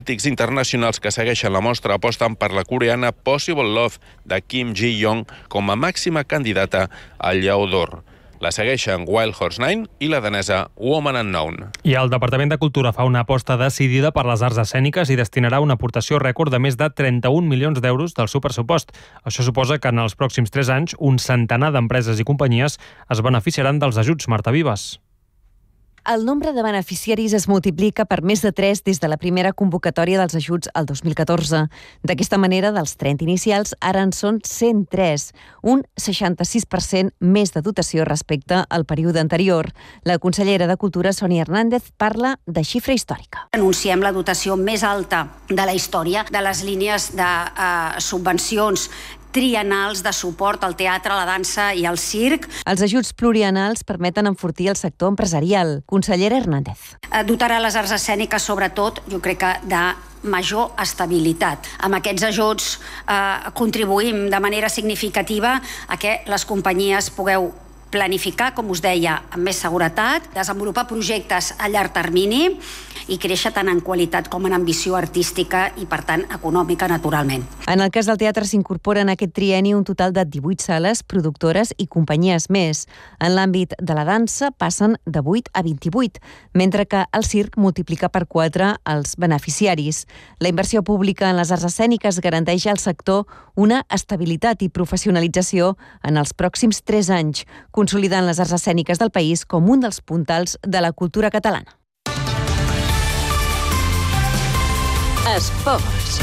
Polítics internacionals que segueixen la mostra aposten per la coreana Possible Love de Kim Ji-young com a màxima candidata al Lleó d'Or. La segueixen Wild Horse 9 i la danesa Woman Unknown. I el Departament de Cultura fa una aposta decidida per les arts escèniques i destinarà una aportació rècord de més de 31 milions d'euros del seu pressupost. Això suposa que en els pròxims 3 anys un centenar d'empreses i companyies es beneficiaran dels ajuts. Marta Vives. El nombre de beneficiaris es multiplica per més de 3 des de la primera convocatòria dels ajuts al 2014. D'aquesta manera, dels 30 inicials, ara en són 103, un 66% més de dotació respecte al període anterior. La consellera de Cultura, Sonia Hernández, parla de xifra històrica. Anunciem la dotació més alta de la història de les línies de subvencions triennals de suport al teatre, la dansa i al circ. Els ajuts pluriennals permeten enfortir el sector empresarial. Consellera Hernández. Dotarà les arts escèniques, sobretot, jo crec que de major estabilitat. Amb aquests ajuts contribuïm de manera significativa a que les companyies pugueu planificar, com us deia, amb més seguretat, desenvolupar projectes a llarg termini i créixer tant en qualitat com en ambició artística i, per tant, econòmica, naturalment. En el cas del teatre s'incorpora en aquest trienni un total de 18 sales, productores i companyies més. En l'àmbit de la dansa passen de 8 a 28, mentre que el circ multiplica per 4 els beneficiaris. La inversió pública en les arts escèniques garanteix al sector una estabilitat i professionalització en els pròxims 3 anys, consolidant les arts escèniques del país com un dels puntals de la cultura catalana. Esports.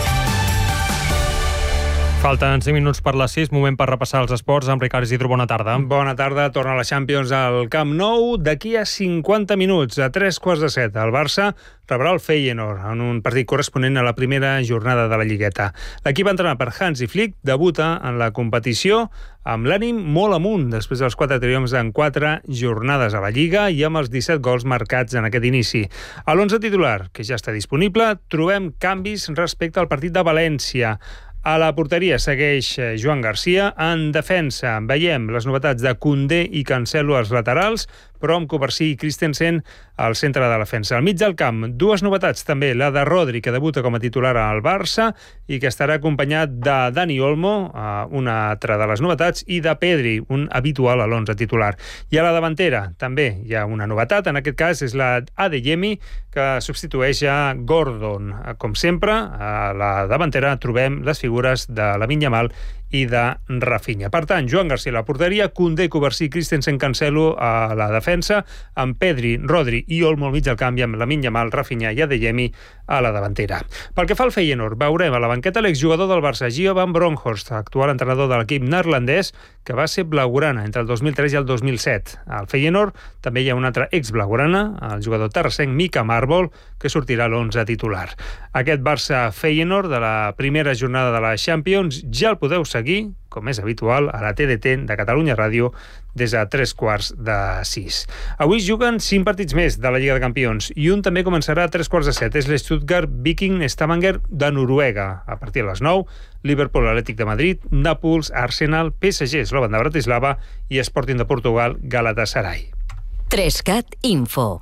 Falten 5 minuts per les 6, moment per repassar els esports amb Ricard Isidro. Bona tarda. Bona tarda, torna la Champions al Camp Nou. D'aquí a 50 minuts, a 3:15, el Barça rebrà el Feyenoord en un partit corresponent a la primera jornada de la Lligueta. L'equip entrenat per Hansi Flick debuta en la competició amb l'ànim molt amunt, després dels 4 triomfs en 4 jornades a la Lliga i amb els 17 gols marcats en aquest inici. A l'11 titular, que ja està disponible, trobem canvis respecte al partit de València. A la porteria segueix Joan Garcia. En defensa veiem les novetats de Koundé i Cancelo als laterals, però amb Covarsí i Christensen al centre de la defensa. Al mig del camp, 2 novetats també, la de Rodri, que debuta com a titular al Barça i que estarà acompanyat de Dani Olmo, una altra de les novetats, i de Pedri, un habitual a l'11 titular. I a la davantera també hi ha una novetat, en aquest cas és la Adeyemi, que substitueix a Gordon. Com sempre, a la davantera trobem les figures de Lamine Yamal i de Rafinha. Per tant, Joan Garcia a la porteria, Koundé, Covarsí, Christensen, Cancelo a la defensa, amb Pedri, Rodri i Olmo al mig del camp i amb Lamine Yamal, Rafinha i Adeyemi a la davantera. Pel que fa al Feyenoord, veurem a la banqueta l'exjugador del Barça, Gio van Bronckhorst, actual entrenador de l'equip neerlandès, que va ser blaugrana entre el 2003 i el 2007. Al Feyenoord també hi ha un altre ex-blaugrana, el jugador terrassenc Mika Marble, que sortirà a l'11 titular. Aquest Barça-Feyenoord de la primera jornada de la Champions ja el podeu seguir, com és habitual, a la TDT de Catalunya Ràdio des de 3:45. Avui es juguen 5 partits més de la Lliga de Campions i un també començarà a 3:45. És l'Stuttgart Viking Stavanger de Noruega. A partir de les 9, Liverpool Atlètic de Madrid, Nàpols, Arsenal, PSG Slovan de Bratislava i Sporting de Portugal Galatasaray. 3CAT Info.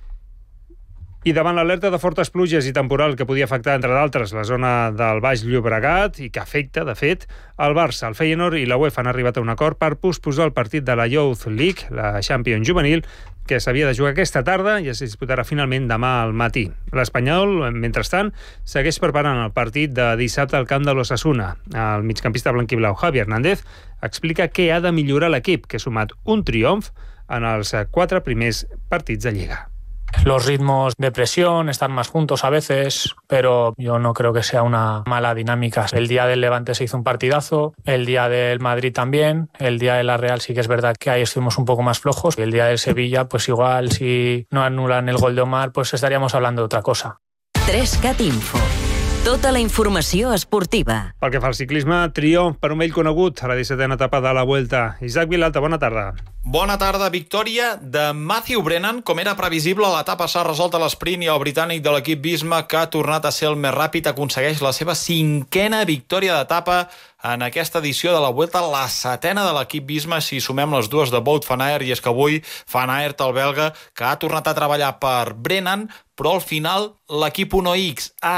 I davant l'alerta de fortes pluges i temporal que podia afectar, entre d'altres, la zona del Baix Llobregat i que afecta, de fet, el Barça, el Feyenoord i la UEFA han arribat a un acord per posposar el partit de la Youth League, la Champions juvenil, que s'havia de jugar aquesta tarda i es disputarà finalment demà al matí. L'Espanyol, mentrestant, segueix preparant el partit de dissabte al camp de l'Osasuna. El migcampista blanquiblau Javi Hernández explica què ha de millorar l'equip, que ha sumat un triomf en els 4 primers partits de Lliga. Los ritmos de presión están más juntos a veces, pero yo no creo que sea una mala dinámica. El día del Levante se hizo un partidazo, el día del Madrid también, el día de la Real sí que es verdad que ahí estuvimos un poco más flojos, y el día del Sevilla, pues igual si no anulan el gol de Omar, pues estaríamos hablando de otra cosa. 3CAT Info. Tota la informació esportiva. Pel que fa al ciclisme, triomf per un vell conegut a la 17a etapa de la Vuelta. Isaac Vilalta, bona tarda. Bona tarda, victòria de Matthew Brennan. Com era previsible, l'etapa s'ha resolt a l'esprint i el britànic de l'equip Visma, que ha tornat a ser el més ràpid, aconsegueix la seva 5a victòria d'etapa en aquesta edició de la Vuelta, la 7a de l'equip Visma, si sumem les dues de Wout van Aert, i és que avui Van Aert, el belga, que ha tornat a treballar per Brennan, però al final l'equip 1X ha